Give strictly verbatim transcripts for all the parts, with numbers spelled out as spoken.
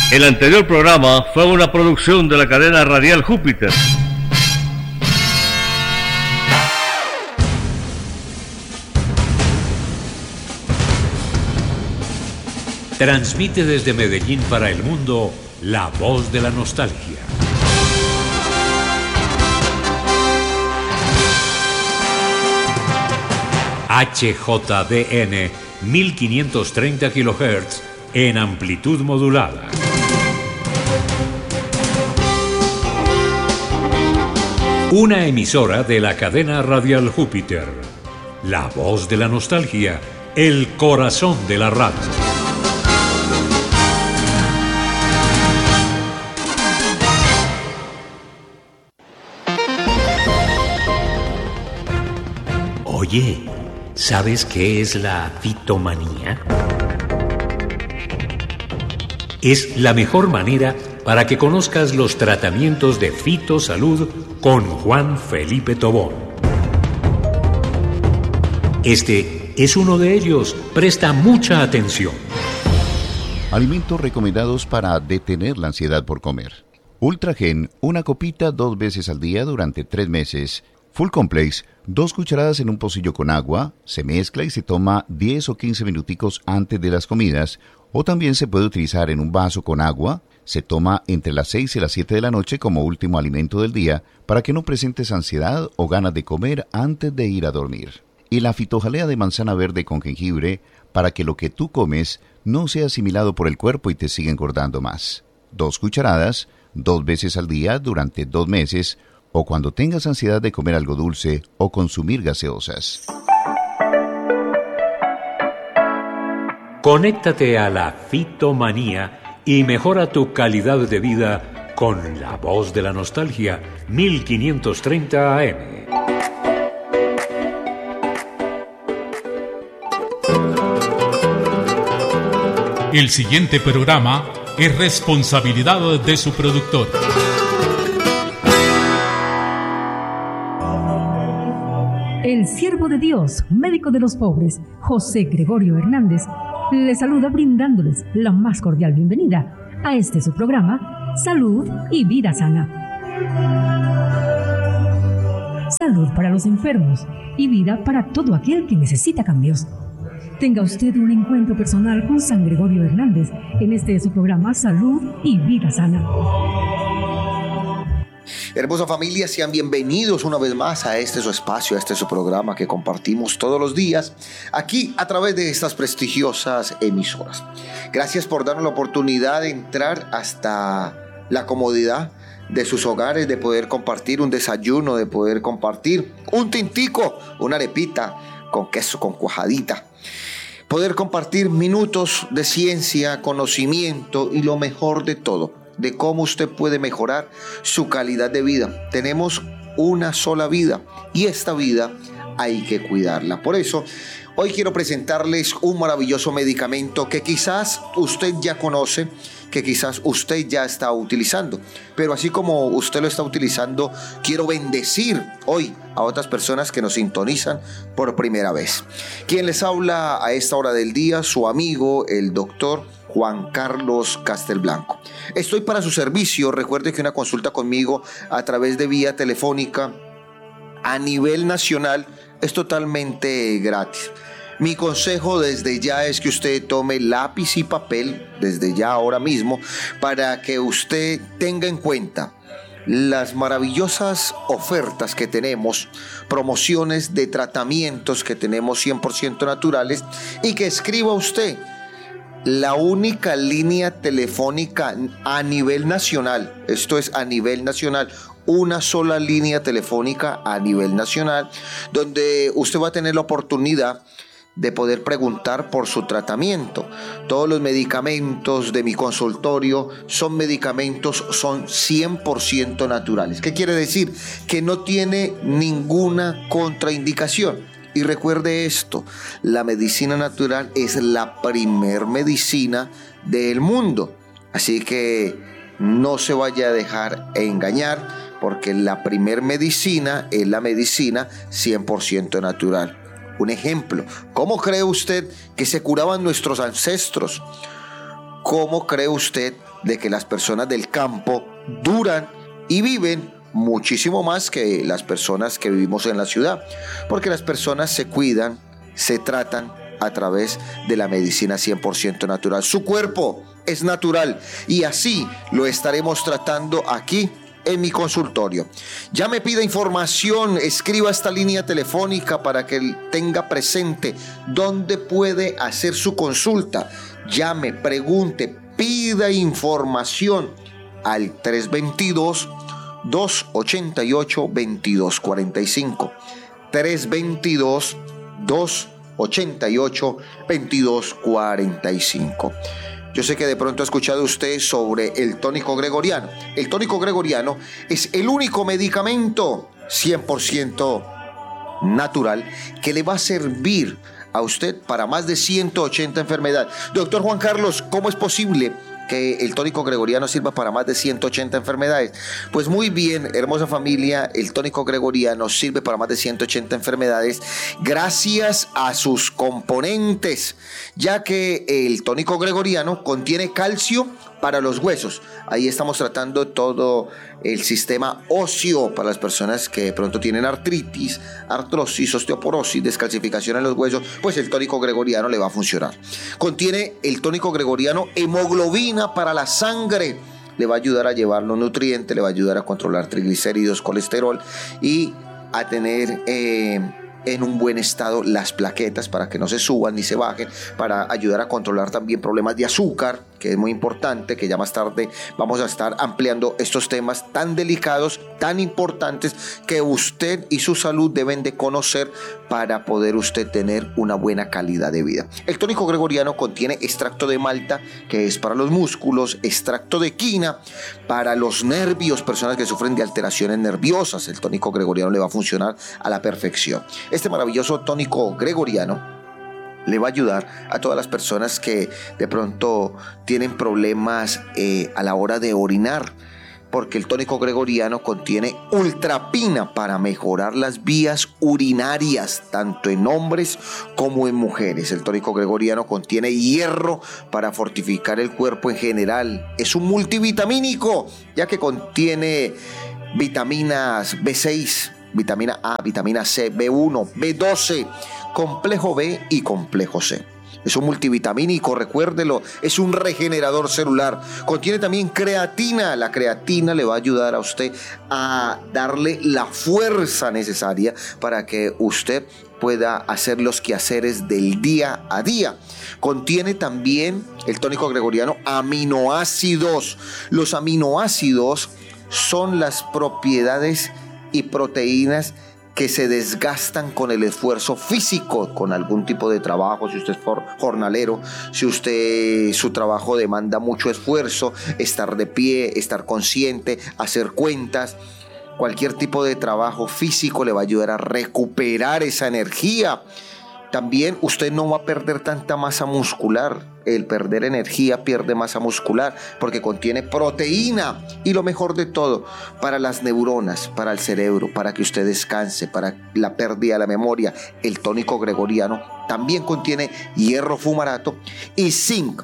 El anterior programa fue una producción de la cadena radial Júpiter. Transmite desde Medellín para el mundo la voz de la nostalgia. H J D N mil quinientos treinta kilohertz en amplitud modulada. Una emisora de la cadena radial Júpiter. La voz de la nostalgia, el corazón de la radio. Oye, ¿sabes qué es la fitomanía? Es la mejor manera para que conozcas los tratamientos de fitosalud con Juan Felipe Tobón. Este es uno de ellos. Presta mucha atención. Alimentos recomendados para detener la ansiedad por comer. Ultragen, una copita dos veces al día durante tres meses. Full Complex, dos cucharadas en un pocillo con agua, se mezcla y se toma diez o quince minuticos antes de las comidas, o también se puede utilizar en un vaso con agua, se toma entre las seis y las siete de la noche como último alimento del día para que no presentes ansiedad o ganas de comer antes de ir a dormir. Y la fitojalea de manzana verde con jengibre para que lo que tú comes no sea asimilado por el cuerpo y te siga engordando más. Dos cucharadas, dos veces al día durante dos meses, o cuando tengas ansiedad de comer algo dulce o consumir gaseosas. Conéctate a la fitomanía y mejora tu calidad de vida con la voz de la nostalgia mil quinientos treinta A M. El siguiente programa es responsabilidad de su productor. El siervo de Dios, médico de los pobres, José Gregorio Hernández, les saluda brindándoles la más cordial bienvenida a este su programa, Salud y Vida Sana. Salud para los enfermos y vida para todo aquel que necesita cambios. Tenga usted un encuentro personal con San Gregorio Hernández en este su programa, Salud y Vida Sana. Hermosa familia, sean bienvenidos una vez más a este su espacio, a este su programa que compartimos todos los días aquí a través de estas prestigiosas emisoras. Gracias por darnos la oportunidad de entrar hasta la comodidad de sus hogares, de poder compartir un desayuno, de poder compartir un tintico, una arepita con queso, con cuajadita. Poder compartir minutos de ciencia, conocimiento y lo mejor de todo, de cómo usted puede mejorar su calidad de vida. Tenemos una sola vida y esta vida hay que cuidarla. Por eso, hoy quiero presentarles un maravilloso medicamento que quizás usted ya conoce, que quizás usted ya está utilizando. Pero así como usted lo está utilizando, quiero bendecir hoy a otras personas que nos sintonizan por primera vez. Quien les habla a esta hora del día, su amigo, el doctor Juan Carlos Castelblanco. Estoy para su servicio. Recuerde que una consulta conmigo a través de vía telefónica a nivel nacional es totalmente gratis. Mi consejo desde ya es que usted tome lápiz y papel desde ya ahora mismo para que usted tenga en cuenta las maravillosas ofertas que tenemos, promociones de tratamientos que tenemos cien por ciento naturales, y que escriba usted la única línea telefónica a nivel nacional. Esto es a nivel nacional. Una sola línea telefónica a nivel nacional, donde usted va a tener la oportunidad de poder preguntar por su tratamiento. Todos los medicamentos de mi consultorio son medicamentos, son cien por ciento naturales. ¿Qué quiere decir? Que no tiene ninguna contraindicación. Y recuerde esto, la medicina natural es la primer medicina del mundo. Así que no se vaya a dejar engañar, porque la primer medicina es la medicina cien por ciento natural. Un ejemplo, ¿cómo cree usted que se curaban nuestros ancestros? ¿cómo cree usted de que las personas del campo duran y viven muchísimo más que las personas que vivimos en la ciudad? Porque las personas se cuidan, se tratan a través de la medicina cien por ciento natural. Su cuerpo es natural y así lo estaremos tratando aquí en mi consultorio. Ya me pida información, escriba esta línea telefónica para que tenga presente dónde puede hacer su consulta. Llame, pregunte, pida información al tres dos dos, dos ocho ocho, dos dos cuatro cinco. tres dos dos, dos ocho ocho, dos dos cuatro cinco. Yo sé que de pronto ha escuchado usted sobre el tónico gregoriano. El tónico gregoriano es el único medicamento cien por ciento natural que le va a servir a usted para más de ciento ochenta enfermedades. Doctor Juan Carlos, ¿cómo es posible que el tónico gregoriano sirva para más de ciento ochenta enfermedades? Pues muy bien, hermosa familia, el tónico gregoriano sirve para más de ciento ochenta enfermedades gracias a sus componentes, ya que el tónico gregoriano contiene calcio para los huesos. Ahí estamos tratando todo el sistema óseo para las personas que de pronto tienen artritis, artrosis, osteoporosis, descalcificación en los huesos, pues el tónico gregoriano le va a funcionar. Contiene el tónico gregoriano hemoglobina para la sangre, le va a ayudar a llevar los nutrientes, le va a ayudar a controlar triglicéridos, colesterol y a tener eh, en un buen estado las plaquetas para que no se suban ni se bajen, para ayudar a controlar también problemas de azúcar, que es muy importante, que ya más tarde vamos a estar ampliando estos temas tan delicados, tan importantes, que usted y su salud deben de conocer para poder usted tener una buena calidad de vida. El tónico gregoriano contiene extracto de malta, que es para los músculos, extracto de quina para los nervios, personas que sufren de alteraciones nerviosas. El tónico gregoriano le va a funcionar a la perfección. Este maravilloso tónico gregoriano le va a ayudar a todas las personas que de pronto tienen problemas eh, a la hora de orinar, porque el tónico gregoriano contiene ultrapina para mejorar las vías urinarias, tanto en hombres como en mujeres. El tónico gregoriano contiene hierro para fortificar el cuerpo en general. Es un multivitamínico, ya que contiene vitaminas B seis, vitamina A, vitamina C, B uno, B doce, complejo B y complejo C. Es un multivitamínico, recuérdelo, es un regenerador celular. Contiene también creatina. La creatina le va a ayudar a usted a darle la fuerza necesaria para que usted pueda hacer los quehaceres del día a día. Contiene también el tónico gregoriano aminoácidos. Los aminoácidos son las propiedades y proteínas que se desgastan con el esfuerzo físico, con algún tipo de trabajo, si usted es jornalero, si usted, su trabajo demanda mucho esfuerzo, estar de pie, estar consciente, hacer cuentas, cualquier tipo de trabajo físico le va a ayudar a recuperar esa energía. También usted no va a perder tanta masa muscular. El perder energía pierde masa muscular porque contiene proteína. Y lo mejor de todo, para las neuronas, para el cerebro, para que usted descanse, para la pérdida de la memoria, el tónico gregoriano también contiene hierro fumarato y zinc.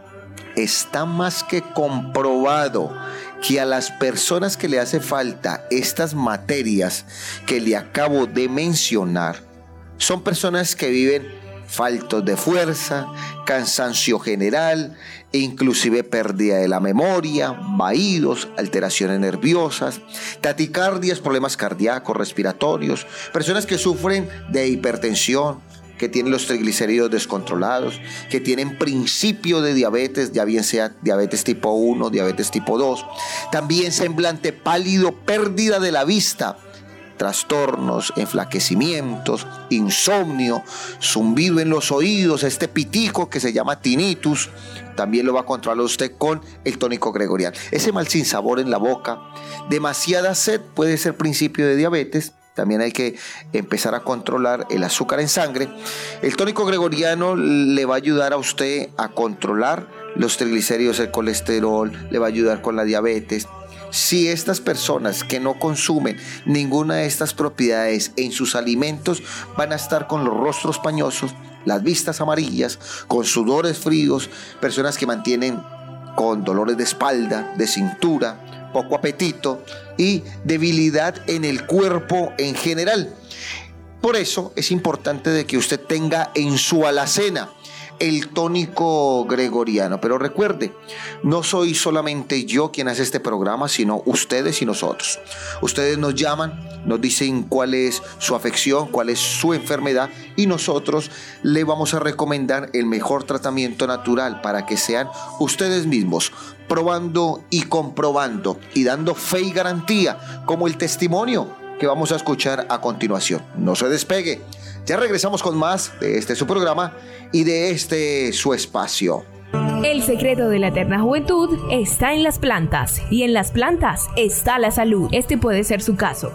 Está más que comprobado que a las personas que le hace falta estas materias que le acabo de mencionar, son personas que viven faltos de fuerza, cansancio general, e inclusive pérdida de la memoria, vaídos, alteraciones nerviosas, taquicardias, problemas cardíacos, respiratorios, personas que sufren de hipertensión, que tienen los triglicéridos descontrolados, que tienen principio de diabetes, ya bien sea diabetes tipo uno, diabetes tipo dos, también semblante pálido, pérdida de la vista, trastornos, enflaquecimientos, insomnio, zumbido en los oídos, este pitico que se llama tinnitus, también lo va a controlar usted con el tónico gregoriano. Ese mal sin sabor en la boca, demasiada sed puede ser principio de diabetes. También hay que empezar a controlar el azúcar en sangre. El tónico gregoriano le va a ayudar a usted a controlar los triglicéridos, el colesterol, le va a ayudar con la diabetes. Si estas personas que no consumen ninguna de estas propiedades en sus alimentos van a estar con los rostros pañosos, las vistas amarillas, con sudores fríos, personas que mantienen con dolores de espalda, de cintura, poco apetito y debilidad en el cuerpo en general. Por eso es importante de que usted tenga en su alacena el tónico gregoriano. Pero recuerde, no soy solamente yo quien hace este programa, sino ustedes y nosotros. Ustedes nos llaman, nos dicen cuál es su afección, cuál es su enfermedad, y nosotros le vamos a recomendar el mejor tratamiento natural para que sean ustedes mismos probando y comprobando y dando fe y garantía, como el testimonio que vamos a escuchar a continuación. No se despegue. Ya regresamos con más de este su programa y de este su espacio. El secreto de la eterna juventud está en las plantas, y en las plantas está la salud. Este puede ser su caso.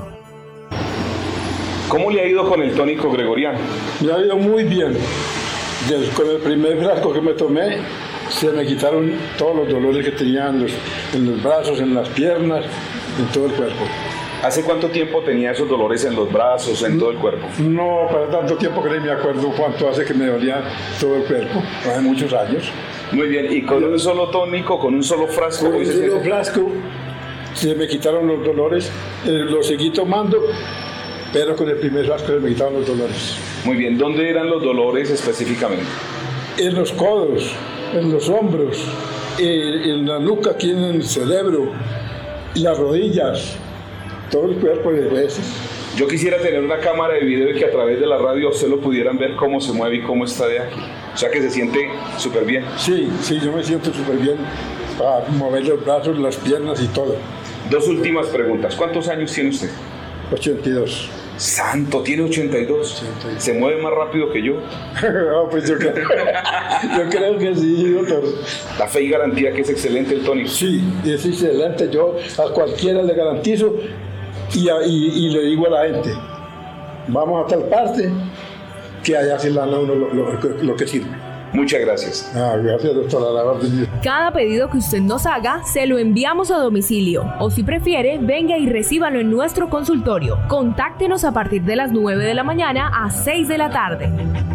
¿Cómo le ha ido con el tónico gregoriano? Me ha ido muy bien. Desde, con el primer frasco que me tomé, se me quitaron todos los dolores que tenía en los, en los brazos, en las piernas, en todo el cuerpo. ¿Hace cuánto tiempo tenía esos dolores en los brazos, en todo el cuerpo? No, para tanto tiempo que ni me acuerdo cuánto hace que me dolía todo el cuerpo. Hace muchos años. Muy bien, ¿y con un solo tónico, con un solo frasco? Con un solo frasco se me quitaron los dolores, eh, lo seguí tomando, pero con el primer frasco se me quitaron los dolores. Muy bien, ¿dónde eran los dolores específicamente? En los codos, en los hombros, eh, en la nuca, aquí en el cerebro, y las rodillas. Todo el cuerpo de veces. Yo quisiera tener una cámara de video y que a través de la radio ustedes lo pudieran ver cómo se mueve y cómo está de aquí. O sea que se siente súper bien. Sí, sí, yo me siento súper bien para mover los brazos, las piernas y todo. Dos últimas preguntas. ¿Cuántos años tiene usted? ochenta y dos. Santo, tiene ochenta y dos. ochenta y dos. ¿Se mueve más rápido que yo? No, pues yo creo, yo creo que sí, doctor. La fe y garantía que es excelente el tónico. Sí, es excelente. Yo a cualquiera le garantizo. Y, y, y le digo a la gente, vamos a tal parte, que allá se le da a uno lo, lo, lo que sirve. Muchas gracias. Ah, gracias, doctora. Cada pedido que usted nos haga, se lo enviamos a domicilio. O si prefiere, venga y recíbalo en nuestro consultorio. Contáctenos a partir de las nueve de la mañana a seis de la tarde.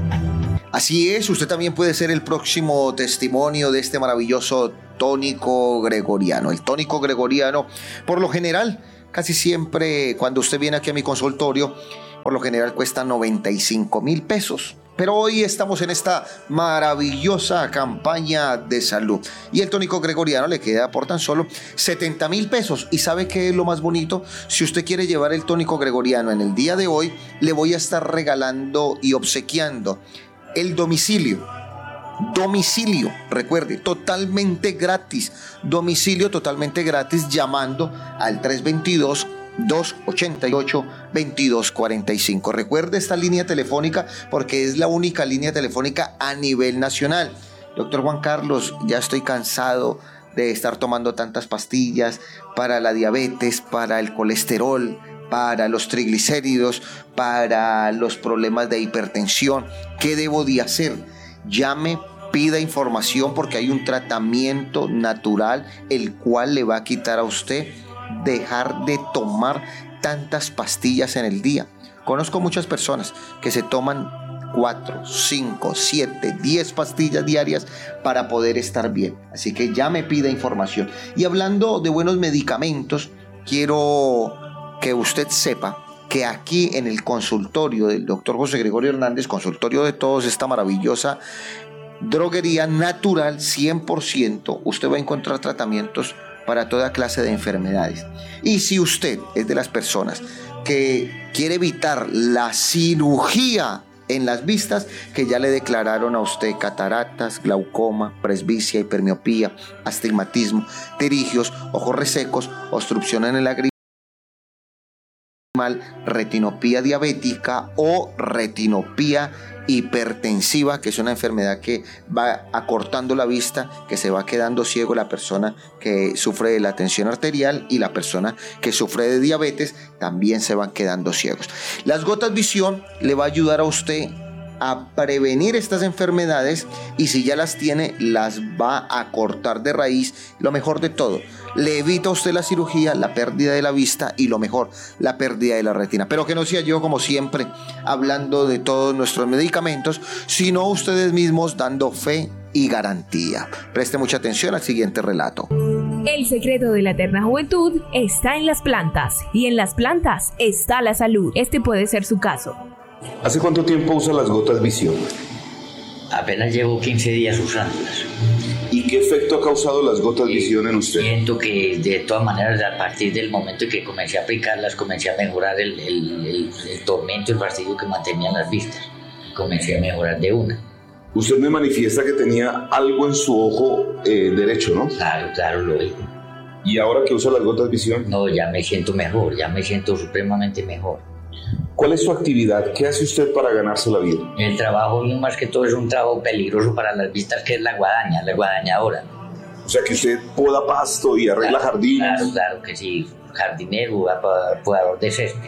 Así es, usted también puede ser el próximo testimonio de este maravilloso tónico gregoriano. El tónico gregoriano, por lo general, casi siempre cuando usted viene aquí a mi consultorio, por lo general cuesta noventa y cinco mil pesos. Pero hoy estamos en esta maravillosa campaña de salud. Y el tónico gregoriano le queda por tan solo setenta mil pesos. ¿Y sabe qué es lo más bonito? Si usted quiere llevar el tónico gregoriano en el día de hoy, le voy a estar regalando y obsequiando el domicilio. Domicilio, recuerde, totalmente gratis. Domicilio totalmente gratis llamando al tres dos dos, dos ocho ocho, dos dos cuatro cinco. Recuerde esta línea telefónica porque es la única línea telefónica a nivel nacional. Doctor Juan Carlos, ya estoy cansado de estar tomando tantas pastillas para la diabetes, para el colesterol, para los triglicéridos, para los problemas de hipertensión. ¿Qué debo de hacer? Llame, pida información porque hay un tratamiento natural el cual le va a quitar a usted dejar de tomar tantas pastillas en el día. Conozco muchas personas que se toman cuatro, cinco, siete, diez pastillas diarias para poder estar bien. Así que ya me pida información. Y hablando de buenos medicamentos, quiero que usted sepa que aquí en el consultorio del doctor José Gregorio Hernández, consultorio de todos, esta maravillosa droguería natural cien por ciento, usted va a encontrar tratamientos para toda clase de enfermedades. Y si usted es de las personas que quiere evitar la cirugía en las vistas, que ya le declararon a usted cataratas, glaucoma, presbicia, hipermiopía, astigmatismo, pterigios, ojos resecos, obstrucción en el lagrimal, retinopía diabética o retinopía hipertensiva, que es una enfermedad que va acortando la vista, que se va quedando ciego la persona que sufre de la tensión arterial, y la persona que sufre de diabetes también se van quedando ciegos. Las gotas visión le va a ayudar a usted a prevenir estas enfermedades y si ya las tiene, las va a cortar de raíz. Lo mejor de todo, le evita a usted la cirugía, la pérdida de la vista y lo mejor, la pérdida de la retina. Pero que no sea yo, como siempre, hablando de todos nuestros medicamentos, sino ustedes mismos dando fe y garantía. Preste mucha atención al siguiente relato. El secreto de la eterna juventud está en las plantas y en las plantas está la salud. Este puede ser su caso. ¿Hace cuánto tiempo usa las gotas visión? Apenas llevo quince días usándolas. ¿Y qué efecto ha causado las gotas eh, visión en usted? Siento que de todas maneras a partir del momento que comencé a aplicarlas comencé a mejorar el, el, el, el tormento, el fastidio que mantenían las vistas. Comencé a mejorar de una. Usted me manifiesta que tenía algo en su ojo eh, derecho, ¿no? Claro, claro, lo vi. ¿Y ahora que usa las gotas visión? No, ya me siento mejor, ya me siento supremamente mejor. ¿Cuál es su actividad? ¿Qué hace usted para ganarse la vida? El trabajo, más que todo, es un trabajo peligroso para las vistas, que es la guadaña, la guadañadora. O sea, que usted poda pasto y arregla claro, jardines. Claro, claro que sí, jardinero, podador de césped.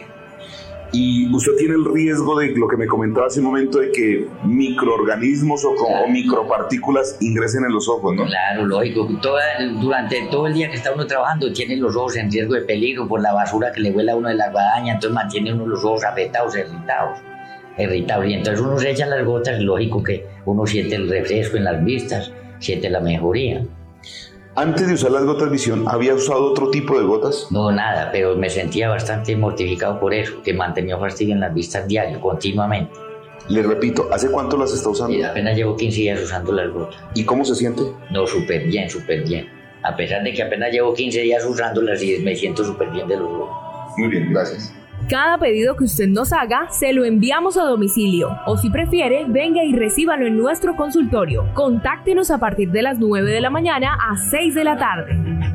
Y usted tiene el riesgo de lo que me comentaba hace un momento, de que microorganismos o, claro. o micropartículas ingresen en los ojos, ¿no? Claro, lógico. Toda, durante todo el día que está uno trabajando, tiene los ojos en riesgo de peligro por la basura que le huele a uno de la guadaña, entonces mantiene uno los ojos afectados, irritados. Irritados. Y entonces uno se echa las gotas, lógico que uno siente el refresco en las vistas, siente la mejoría. Antes de usar las gotas visión, ¿había usado otro tipo de gotas? No, nada, pero me sentía bastante mortificado por eso, que mantenía fastidio en las vistas diario, continuamente. Le repito, ¿hace cuánto las está usando? Y apenas llevo quince días usando las gotas. ¿Y cómo se siente? No, súper bien, súper bien. A pesar de que apenas llevo quince días usándolas y me siento súper bien de los ojos. Muy bien, gracias. Cada pedido que usted nos haga, se lo enviamos a domicilio. O si prefiere, venga y recíbalo en nuestro consultorio. Contáctenos a partir de las nueve de la mañana a seis de la tarde.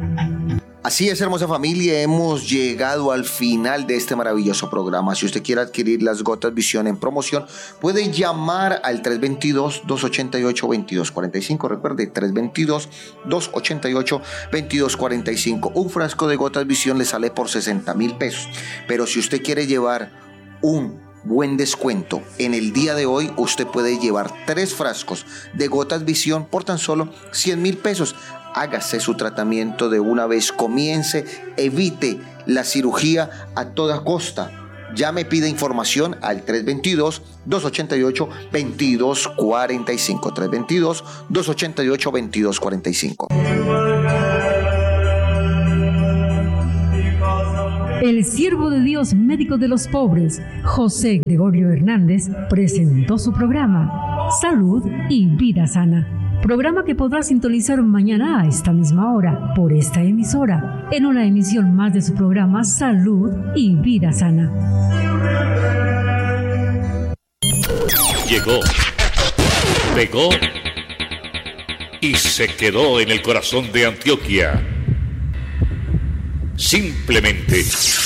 Así es, hermosa familia, hemos llegado al final de este maravilloso programa. Si usted quiere adquirir las gotas visión en promoción, puede llamar al tres dos dos, dos ocho ocho, dos dos cuatro cinco. Recuerde, tres dos dos, dos ocho ocho, dos dos cuatro cinco. Un frasco de gotas visión le sale por sesenta mil pesos. Pero si usted quiere llevar un buen descuento en el día de hoy, usted puede llevar tres frascos de gotas visión por tan solo cien mil pesos. Hágase su tratamiento de una vez, comience, evite la cirugía a toda costa. Llame, pide información al tres dos dos, dos ocho ocho, dos dos cuatro cinco. tres dos dos, dos ocho ocho, dos dos cuatro cinco. El siervo de Dios, médico de los pobres, José Gregorio Hernández, presentó su programa Salud y Vida Sana. Programa que podrá sintonizar mañana a esta misma hora por esta emisora, en una emisión más de su programa Salud y Vida Sana. Llegó, pegó y se quedó en el corazón de Antioquia. Simplemente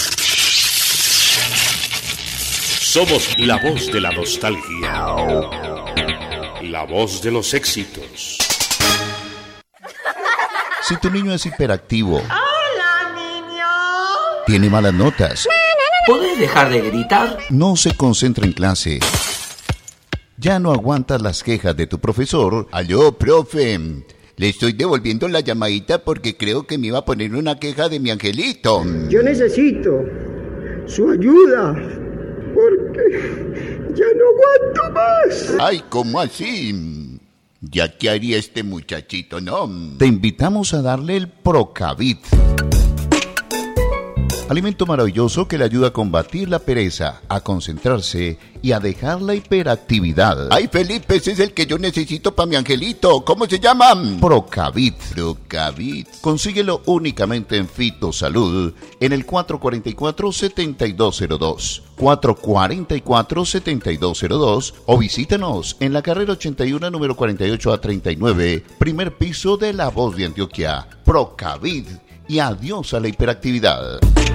somos la voz de la nostalgia, la voz de los éxitos. Si tu niño es hiperactivo, ¡hola, niño! Tiene malas notas, ¿puedes dejar de gritar? No se concentra en clase, ya no aguantas las quejas de tu profesor. Aló, profe, le estoy devolviendo la llamadita porque creo que me iba a poner una queja de mi angelito. Yo necesito su ayuda porque ya no aguanto más. Ay, ¿cómo así? ¿Ya qué haría este muchachito, no? Te invitamos a darle el Procavit. Alimento maravilloso que le ayuda a combatir la pereza, a concentrarse y a dejar la hiperactividad. Ay, Felipe, ese es el que yo necesito para mi angelito. ¿Cómo se llama? Procavit. Procavit. Consíguelo únicamente en Fitosalud, en el cuatro cuatro cuatro, siete dos cero dos. cuatro cuatro cuatro, siete dos cero dos o visítanos en la carrera ochenta y uno, número cuarenta y ocho a treinta y nueve, primer piso de La Voz de Antioquia. Procavit y adiós a la hiperactividad.